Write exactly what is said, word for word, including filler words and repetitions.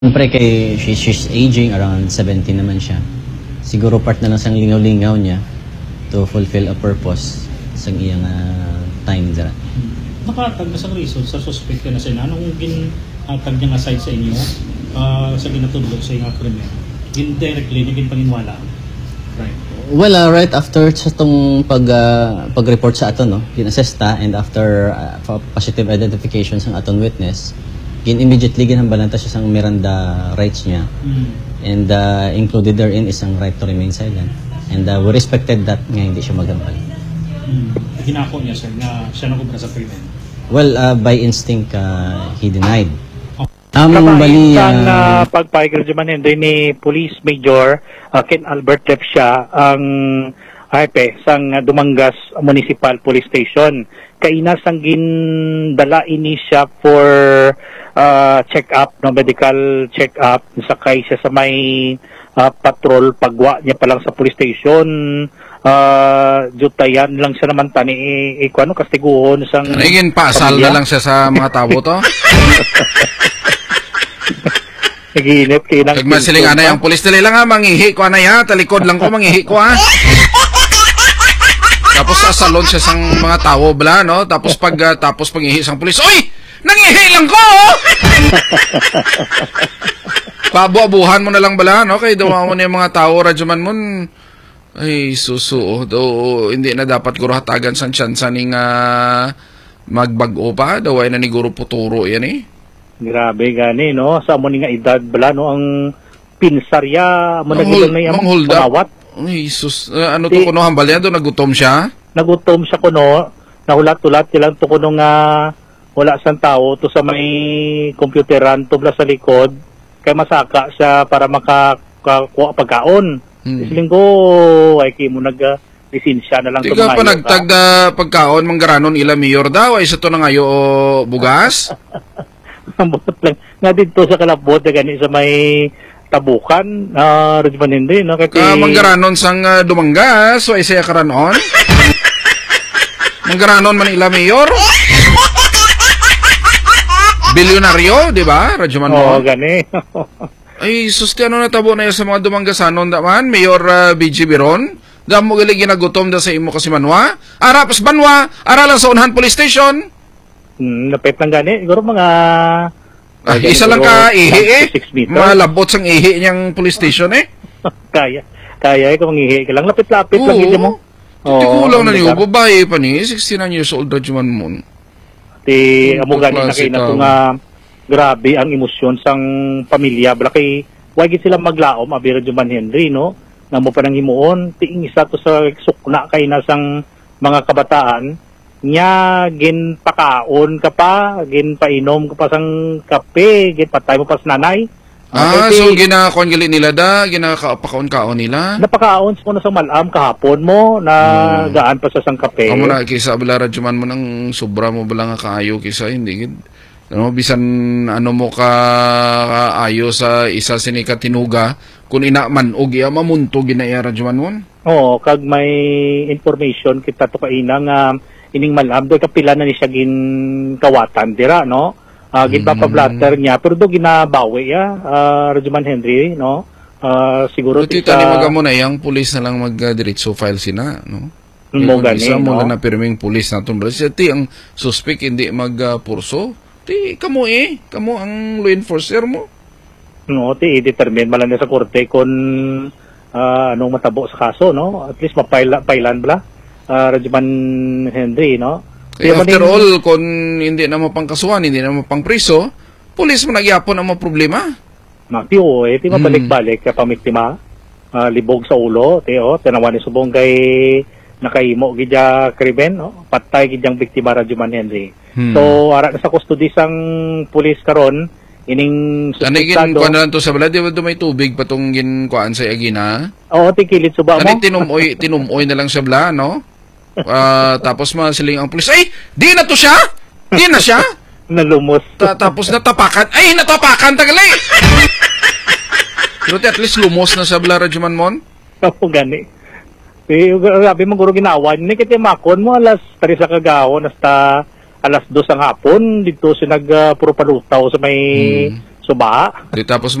Siyempre kay she, she's aging, around seventy naman siya. Siguro part na lang sang lingaw-lingaw niya to fulfill a purpose sa iyang uh, time dira. Nakatag na sa reason sa suspect na siya. Anong ginatag niya nga side sa inyo uh, sa ginatudlok sa iyong krimen? Gin directly, gin panginwala? Right. Well, uh, right after sa itong pag, uh, pag-report sa aton, no, gin-assess ta, and after uh, positive identification sa aton witness, gin immediately ginhambalan ta siya sang Miranda rights niya. Mm. And uh, included therein is ang right to remain silent. And uh, we respected that nga hindi siya magambal. Mm. Ginako niya sir na siya nakubra sa krimen? Well, uh, by instinct, uh, he denied. Oh. Um, bali, ang uh, uh, pagpahigradyaman ni Police Major uh, Ken Albert Lepsia ang A P sang Dumangas Municipal Police Station. Kaina sang gindala ini siya for uh, check-up, no, medical check-up. Sakay siya sa may uh, patrol, pagwa niya pa lang sa police station. Uh, jutayan lang siya naman tani eh, eh, ano, kastiguhon sang Naging pasal na lang siya sa mga tabo to. Naginip kayo ng Nagmasiling ana yung pulis dali lang ha, mangihi ko ana ya, talikod lang ko mangihi ko ha. Tapos sa salon siya sang mga tao bala, no? Tapos pag uh, tapos pangihi sang pulis, oy! Nangihi lang ko! Pabu-abuhan mo na lang bala, no? Kaya daw mo na yung mga tao, radyoman mo. Ay, suso. Do, hindi na dapat guro hatagan sang tsansa ning uh, magbago pa. Daw ay na ni guro puturo yan eh. Grabe gani, no? Sa mo ni nga edad bala, no? Ang pinsarya, mo nagilong na yung panawat. Ay, sus. Uh, ano to kuno hambal niya? Doon nagutom siya? Nagutom siya kuno. Nahulat-ulat silang to kuno nga wala sang tao to sa may computeran to bla sa likod. Kaya masaka siya para makakuha pagkaon. Hmm. Isiling ko, ay kimo nag uh, lisensya na lang. Tiga pa nagtagda pagkaon manggaranon ila mayor daw. Ay sa to na ngayo o bugas? Mambot lang. Nga dito sa kalabot na gani sa may tabukan, uh, Rajman hindi, no? Kati... Uh, manggaranon sang uh, Dumangas, so ay siya karanon? Manggaranon Manila Mayor? Bilyonaryo, di ba? Rajman mo? Oo, oh, gani. Ay, susti, ano natabo na yun sa mga Dumangasanon daman? Mayor uh, B G Biron? Dahil mo galing ginagutom da sa imo kasi manwa? Ara, pas banwa? Ara lang sa Unhan Police Station? Hmm, napit lang gani. Siguro mga... Ah, isa lang ka ihi eh. Malabot sang ihi niyang police station eh. Kaya. Kaya eh kung ihi ka lang. Lapit-lapit lang hindi mo. Hindi ko lang na niyo. Babae pa ni. sixty-nine years old na juman mo. Ti, amo gani na kayo na ito nga grabe ang emosyon sang pamilya. Bala kay, wagi sila maglaom. Abira juman Henry, no? Nga mo pa nang himuon. Tiing isa to sa sukna kayo na sang mga kabataan. Nya ginpakaon ka pa, ginpainom ka pa sang kape, ginpatay mo pa sa nanay. Ah, okay, so ginakon gali nila da, ginakapakaon-kaon nila? Napakaon sa na sa malam kahapon mo, na hmm. gaan pa sa sang kape. Amo na, kisa abala radyoman mo ng sobra mo bala nga kaayo, kisa hindi. Ano, bisan ano mo ka kaayo sa isa sinika tinuga, kung ina man og iya mamunto ginaya radyoman mo? Oo, kag may information kita to kaina nga ining malam do kapila na ni siya gin kawatan dira, no? Uh, ginpapablatter niya pero do ginabawi ya, uh, Rajman Henry, no? Uh, siguro ti sa... ni magamo na yang pulis na lang mag-diretso file sina, no? Mo gani, isa mo no? na pirming pulis naton bala siya ti ang suspect hindi magpurso. Ti kamo eh, kamo ang law enforcer mo. No, ti determine malan sa korte kung uh, anong matabo sa kaso, no? At least mapailan bla. Uh, Rajman Henry, no? Kaya after din, all, kung hindi na mapangkasuhan, hindi na mapangpriso, pulis mo nagyapon ang mga problema. Magtiyo, eh, ti mabalik-balik ka pamiktima, uh, libog sa ulo, ti, oh, tinawan ni subong kay nakaimo gidya krimen, no? Patay gidyang biktima Rajman Henry. Hmm. So, ara na sa custody sang pulis karon, ining suspectado. Ano gin, na lang to sa bala, di ba may tubig patong ginkuan sa agina? Oo, tikilit suba mo. Ano tinumoy, tinumoy na lang sa bala, no? Uh, tapos masiling ang pulis, ay, di na to siya! Di na siya! Nalumos. Ta tapos natapakan, ay, natapakan tagali! Pero at least lumos na sa bala, Rajuman Mon? Opo, gani. Eh, sabi mo, guro ginawa, hindi kita makon mo, alas tari sa kagawon, hasta alas dos ang hapon, dito si nag uh, puro palutaw sa may hmm. suba. Di tapos